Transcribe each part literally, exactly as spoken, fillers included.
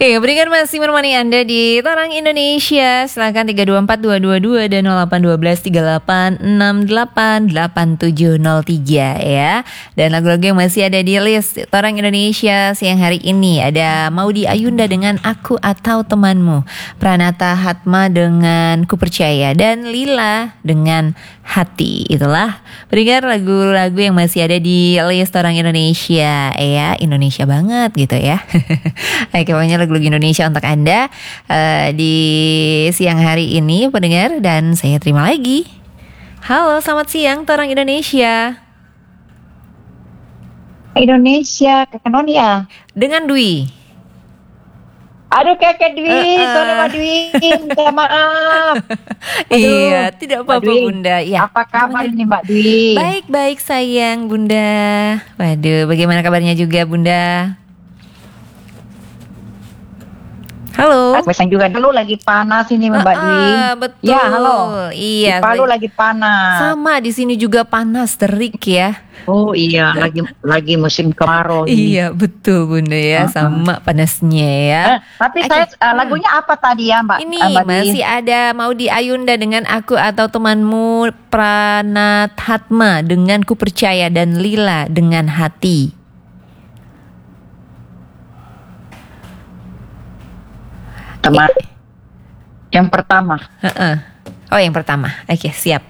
Oke, berikan masih menemani Anda di Torang Indonesia. Silakan tiga dua empat dua dua dua dan nol delapan satu dua tiga delapan enam delapan delapan tujuh nol tiga ya. Dan lagu-lagu yang masih ada di list Torang Indonesia siang hari ini ada Maudy Ayunda dengan Aku Atau Temanmu, Pranata Hatma dengan Ku Percaya, dan Lila dengan Hati. Itulah berikan lagu-lagu yang masih ada di list Torang Indonesia ya. Indonesia banget gitu ya. Oke, pokoknya lagu-lagu Indonesia untuk Anda uh, di siang hari ini pendengar, dan saya terima lagi. Halo, selamat siang Torang Indonesia. Indonesia, Kakak Nonia. Dengan Dwi. Aduh Kakak Dwi, uh, uh. sorry Mbak Dwi, minta maaf. Aduh, iya, tidak apa-apa Bunda. Ya. Apa kabar ini Mbak Dwi? Baik-baik sayang Bunda. Waduh, bagaimana kabarnya juga Bunda? Halo. Pesan juga dulu lagi panas ini Mbak uh, Dwi. Betul. Ya, halo. Iya. Di Palu lagi panas. Sama di sini juga panas terik ya. Oh iya, lagi lagi musim kemarau ini. Iya, betul Bunda ya, uh-uh. sama panasnya ya. Eh, tapi okay. saya uh, lagunya apa tadi ya Mbak? Ini uh, Mbak masih Dwi? Ada Maudy Ayunda dengan Aku Atau Temanmu, Pranata Hatma dengan Ku Percaya, dan Lila dengan Hati. Teman. Yang pertama. Uh-uh. Oh, yang pertama. Oke, okay, siap.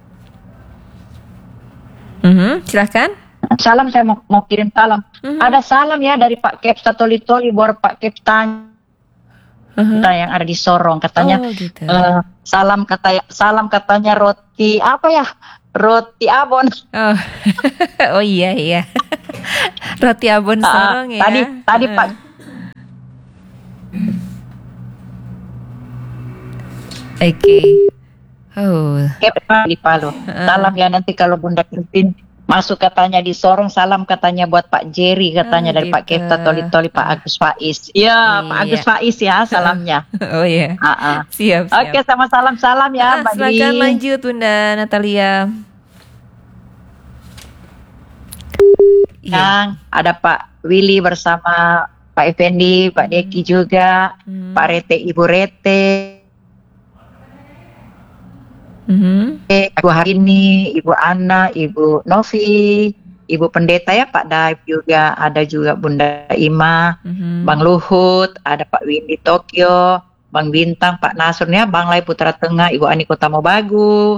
Uh-huh. Silahkan. Salam, saya mau, mau kirim salam. Uh-huh. Ada salam ya dari Pak Kepta Toli-Toli, buat Pak Kepta uh-huh. yang ada di Sorong, katanya. Oh, gitu. uh, salam kata salam katanya roti apa ya? Roti abon. Oh, oh iya iya. Roti abon Sorong uh, ya. Tadi tadi uh. Pak. Oke. Okay. Oh. Di Palu. Uh. Salam ya, nanti kalau Bunda Kevin masuk katanya di Sorong, salam katanya buat Pak Jerry, katanya oh, dari gitu. Pak Kepta Toli-Toli, Pak Agus Faiz. Ya, iya. Pak Agus Faiz ya salamnya. Oh iya. Uh-uh. Siap, siap. Oke, sama salam-salam ya, Mbak Di. Silakan lanjut Bunda Natalia. Yang ada Pak Willy bersama Pak Effendi, Pak Deki juga, hmm. Pak Rete, Ibu Rete. Mm-hmm. Ibu Harini, Ibu Ana, Ibu Novi, Ibu Pendeta ya, Pak Daib juga, ada juga Bunda Ima, mm-hmm. Bang Luhut, ada Pak Windy Tokyo, Bang Bintang, Pak Nasr ya, Bang Lai Putra Tengah, Ibu Ani Kota Mobagu.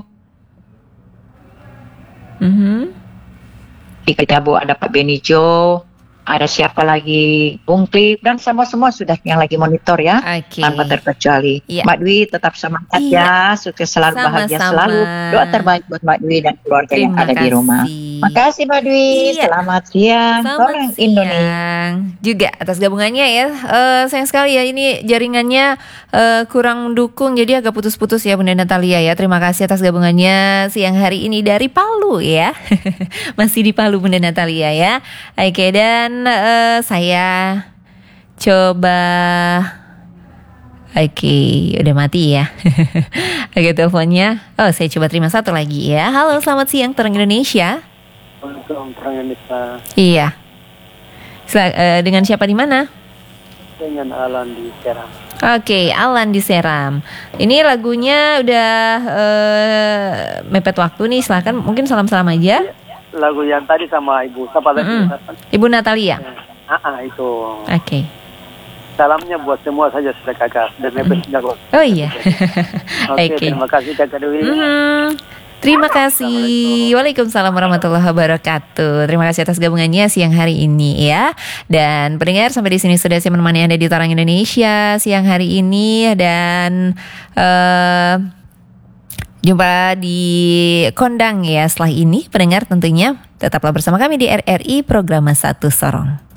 Mm-hmm. Di Kitabu ada Pak Benijo, ada siapa lagi, Bung Klip, dan semua-semua sudah yang lagi monitor ya, okay. tanpa terkecuali. Ya. Mbak Dwi tetap semangat ya, ya, sukses selalu, sama-sama. Bahagia selalu. Doa terbaik buat Mbak Dwi dan keluarga Terima yang ada kasih. Di rumah. Makasih Mbak Dwi, iya. Selamat siang. Selamat Torang siang Indonesia. Juga atas gabungannya ya. Uh, sayang sekali ya ini jaringannya uh, kurang mendukung, jadi agak putus-putus ya Bunda Natalia ya. Terima kasih atas gabungannya siang hari ini dari Palu ya. Masih di Palu Bunda Natalia ya. Oke, dan Uh, saya coba Oke, okay, udah mati ya. Oke, teleponnya. Oh, saya coba terima satu lagi ya. Halo, selamat siang Torang Indonesia. Assalamualaikum Torang Indonesia. Iya. Sel- uh, dengan siapa di mana? Dengan Alan di Seram. Oke, okay, Alan di Seram. Ini lagunya udah uh, mepet waktu nih. Silakan, mungkin salam-salam aja. Ya. Lagu yang tadi sama Ibu siapa tadi? Mm-hmm. Ibu Natalia. Ah, ah itu. Oke. Okay. Salamnya buat semua saja sudah kakak dan mepet jago. Oh iya. Oke, okay, terima kasih Kakak Dewi. Mm-hmm. Terima kasih. Waalaikumsalam warahmatullahi wabarakatuh. Terima kasih atas gabungannya siang hari ini ya. Dan pendengar, sampai di sini sudah saya menemani Anda di Torang Indonesia siang hari ini, dan uh, jumpa di Kondang ya setelah ini. Pendengar tentunya tetaplah bersama kami di R R I Program Satu Sorong.